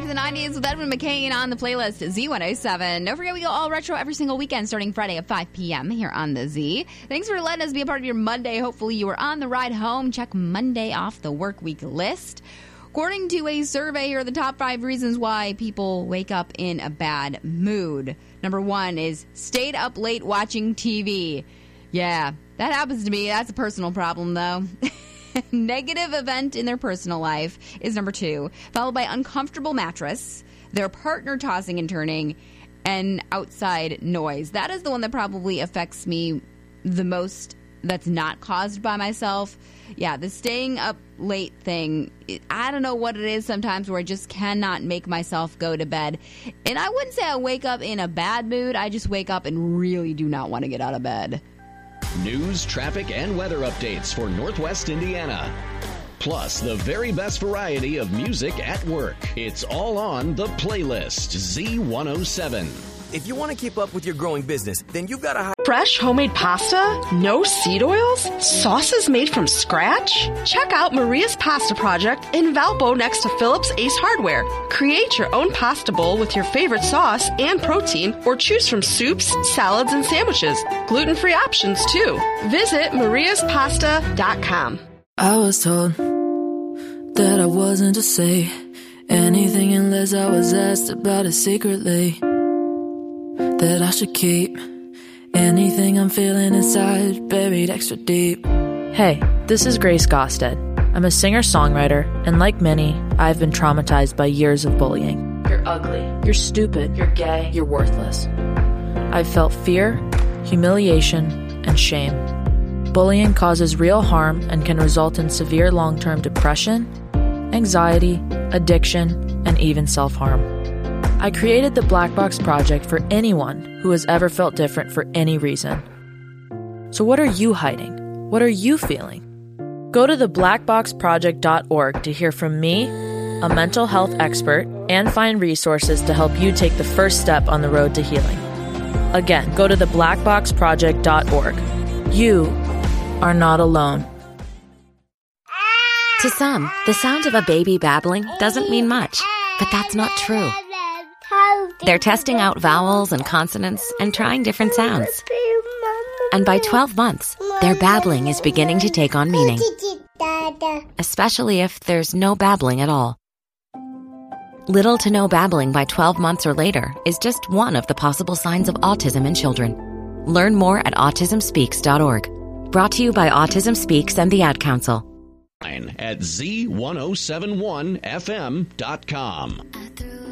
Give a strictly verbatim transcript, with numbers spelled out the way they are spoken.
to the nineties with Edwin McCain on the playlist Z one oh seven. Don't forget, we go all retro every single weekend starting Friday at five p.m. here on the Z. Thanks for letting us be a part of your Monday. Hopefully you were on the ride home. Check Monday off the work week list. According to a survey, here are the top five reasons why people wake up in a bad mood. Number one is stayed up late watching T V. Yeah, that happens to me. That's a personal problem, though. Negative event in their personal life is number two, followed by uncomfortable mattress, their partner tossing and turning, and outside noise. That is the one that probably affects me the most that's not caused by myself. Yeah, the staying up late thing, I don't know what it is sometimes where I just cannot make myself go to bed. And I wouldn't say I wake up in a bad mood. I just wake up and really do not want to get out of bed. News, traffic, and weather updates for Northwest Indiana. Plus, the very best variety of music at work. It's all on the playlist Z one oh seven. If you want to keep up with your growing business, then you've got to... Fresh homemade pasta? No seed oils? Sauces made from scratch? Check out Maria's Pasta Project in Valpo next to Phillips Ace Hardware. Create your own pasta bowl with your favorite sauce and protein, or choose from soups, salads, and sandwiches. Gluten-free options, too. Visit marias pasta dot com. I was told that I wasn't to say anything unless I was asked about it secretly. That I should keep anything I'm feeling inside buried extra deep. Hey, this is Grace Gosted. I'm a singer-songwriter, and like many, I've been traumatized by years of bullying. You're ugly. You're stupid. You're gay. You're worthless. I've felt fear, humiliation, and shame. Bullying causes real harm and can result in severe long-term depression, anxiety, addiction, and even self-harm. I created the Black Box Project for anyone who has ever felt different for any reason. So what are you hiding? What are you feeling? Go to the black box project dot org to hear from me, a mental health expert, and find resources to help you take the first step on the road to healing. Again, go to the black box project dot org. You are not alone. To some, the sound of a baby babbling doesn't mean much, but that's not true. They're testing out vowels and consonants and trying different sounds. And by twelve months, their babbling is beginning to take on meaning, especially if there's no babbling at all. Little to no babbling by twelve months or later is just one of the possible signs of autism in children. Learn more at autism speaks dot org. Brought to you by Autism Speaks and the Ad Council. At Z one oh seven one F M dot com.